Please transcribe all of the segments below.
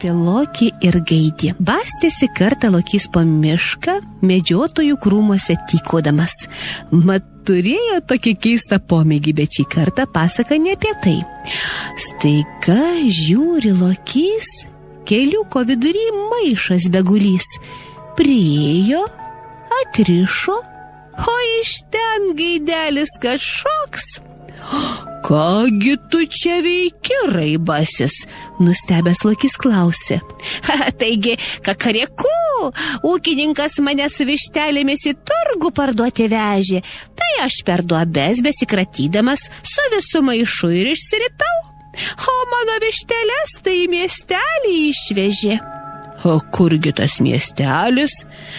apie Lokį ir Gaidį. Bastėsi kartą Lokys po mišką, medžiotojų krūmuose tykodamas. Mat turėjo tokį keistą pomėgį, bet šį kartą pasaka ne apie tai. Staiga žiūri Lokys, keliuko vidury maišas begulys. Priėjo, atrišo, o iš ten Gaidelis kažkoks. Kągi tu čia veiki, raibasis? Nustebęs Lokys klausė. Taigi, kakarėku, ūkininkas mane su vištelėmis į turgų parduoti vežė. Tai aš per duobes besikratydamas su visu maišu ir išsiritau. O mano vištelės tai į miestelį išvežė. O kurgi tas miestelis?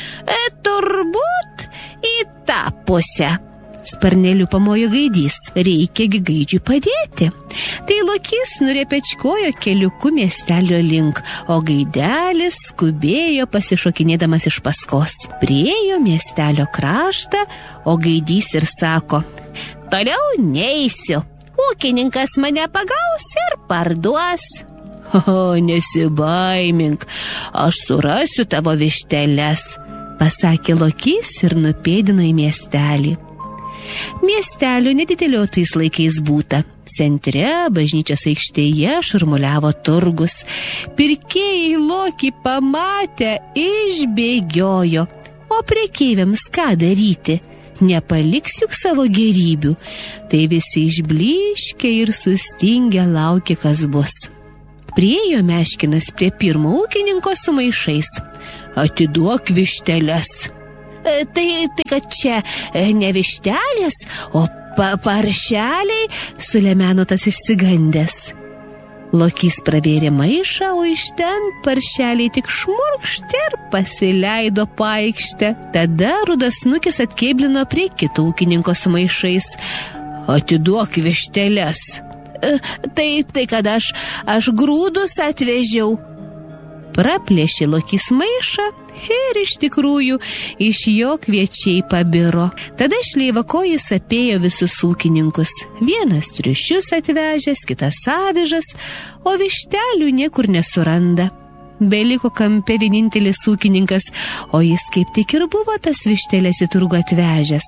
Turbūt į tą pusę. Sparneliu pamojo Gaidys. Reikiagi Gaidžiui padėti. Tai Lokys nurėpečkojo keliuku miestelio link, o Gaidelis skubėjo pasišokinėdamas iš paskos. Priėjo miestelio kraštą, o Gaidys ir sako: toliau neisiu. Ūkininkas mane pagaus ir parduos. O, nesibaimink, aš surasiu tavo višteles, pasakė Lokys ir nupėdino į miestelį. Miestelio nedidelio tais laikais būta. Centre, bažnyčios aikštėje šurmuliavo turgus. Pirkėjai Lokį pamatę išbėgiojo. O prekeiviams ką daryti? Nepaliks juk savo gerybių. Tai visi išblyškę ir sustingę laukė, kas bus. Priėjo Meškinas prie pirmo ūkininko su maišais. Atiduok višteles. Tai kad čia ne vištelės, o paršeliai, sulemeno tas išsigandęs. Lokys pravėrė maišą, o iš ten paršeliai tik šmurkšt ir pasileido paikštę. Tada rudasnukis atkėblino prie kito ūkininko su maišais. Atiduok višteles. Tai kad aš grūdus atvežiau. Praplėšė Lokys maišą ir iš tikrųjų iš jo kviečiai pabiro. Tada šleivakojis apėjo visus ūkininkus. Vienas triušius atvežęs, kitas avižas, o vištelių niekur nesuranda. Beliko kampe vienintelis ūkininkas, o jis kaip tik ir buvo tas vištelės į turgų atvežęs.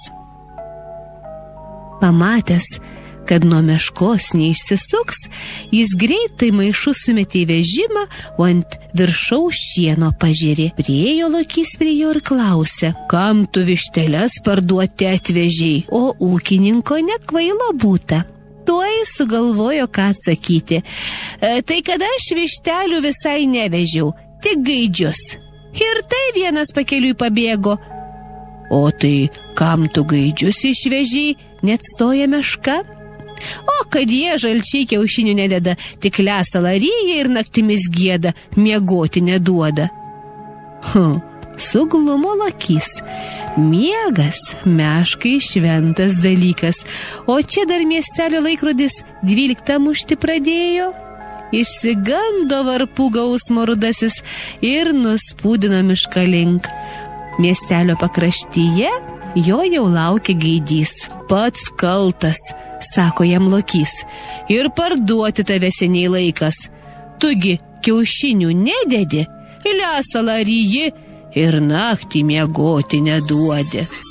Pamatęs, kad nuo meškos neišsisuks, jis greitai maišu sumetė į vežimą, o ant viršaus šieno pažiūrė. Priėjo Lokys prie jo ir klausė: kam tu višteles parduoti atvežiai? O ūkininko nekvailo būta. Tuoj sugalvojo, ką atsakyti. Tai kad aš vištelių visai nevežiau, tik gaidžius. Ir tai vienas pakeliui pabėgo. O tai kam tu gaidžius išvežiai, neatstoja meška? O kad jie žalčiai kiaušinių nededa, tik lesalą ryja ir naktimis gieda, miegoti neduoda. Suglumo Lokys. Miegas meškai šventas dalykas, o čia dar miestelio laikrodis 12 mušti pradėjo. Išsigando varpų gausmo rudasis ir nuspūdino mišką link. Miestelio pakraštyje jo jau laukia Gaidys. Pats kaltas, sako jam Lokys, ir parduoti tave seniai laikas. Tugi kiaušinių nededi, lesalą ryji ir naktį miegoti neduodi.